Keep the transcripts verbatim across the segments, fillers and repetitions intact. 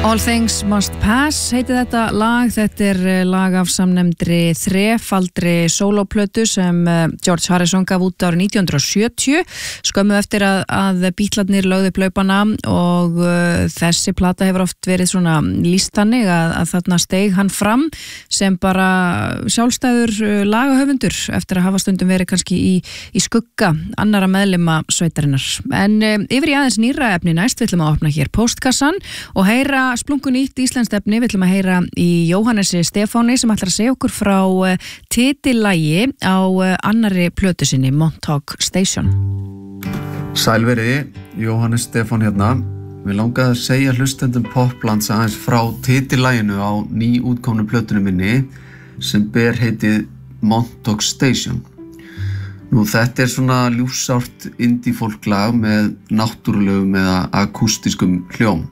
All Things Must Pass heiti þetta lag. Þetta er lag af samnefndri þrefaldri sólóplötu sem George Harrison gaf út árið nítján hundruð og sjötíu, skömmu eftir að, að Beatlarnir lögðu upp laupana, og uh, þessi plata hefur oft verið svona lýst þannig að, að þarna steig hann fram sem bara sjálfstæður uh, lagahöfundur eftir að hafa stundum verið kannski í, í skugga annara meðlima sveitarinnar. En uh, yfir í aðeins nýra efni næst, við ætlum að opna hér postkassan og heyra splungun nýtt íslenskt efni. Við ætlum að heyra í Jóhannesi Stefáni sem ætlar að segja okkur frá uh, titillagi á uh, annarri plötu sinni, Montauk Station. Sælveriði, Jóhannes Stefán hérna. Við langaði að segja hlustendum Poplands aðeins frá titillaginu á nýútkomnu plötunni minni sem ber heitið Montauk Station. Nú, þetta er svona ljúfsárt indie folklag með náttúrulegum eða akústiskum hljóm.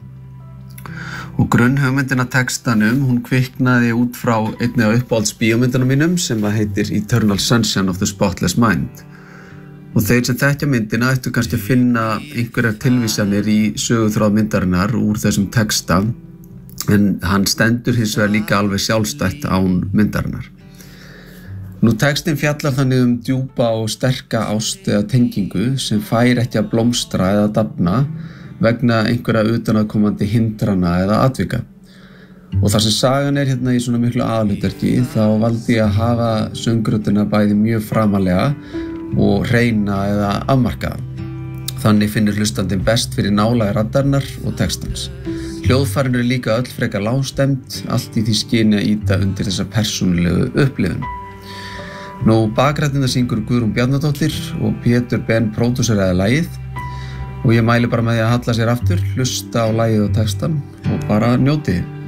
Og grunnhugmyndin að textanum, hún kviknaði út frá einni af uppáhaldsbíómyndunum mínum sem heitir Eternal Sunshine of the Spotless Mind. Og þeir sem þekkja myndina ættu kannski að finna einhverjar tilvísanir í söguþráð myndarinnar úr þessum texta, en hann stendur hins vegar líka alveg sjálfstætt án myndarinnar. Nú, textin fjallar þannig um djúpa og sterka ást eða tengingu sem fær ekki að blómstra eða dafna vegna einhverja utanaðkomandi hindrana eða atvika. Og þar sem sagan er hérna í svona miklu aðalhlutverki, þá valdi ég að hafa söngröddina bæði mjög framalega og hreina eða afmarkaða. Þannig finnur hlustandinn best fyrir nálægi raddarinnar og textans. Hljóðfærin eru líka öll frekar lágstemd, allt í því skyni að ýta undir þessa persónulegu upplifun. Nú, bakrættina syngur Guðrún Bjarnadóttir og Pétur Ben pródúseraði lagið, og ég mæli bara með því að halla sér aftur, hlusta á lagið og textan og bara njótið.